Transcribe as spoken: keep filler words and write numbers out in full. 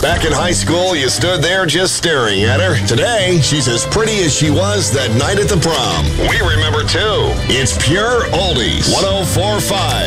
Back in high school, you stood there just staring at her. Today, she's as pretty as she was that night at the prom. We remember, too. It's Pure Oldies. one oh four point five.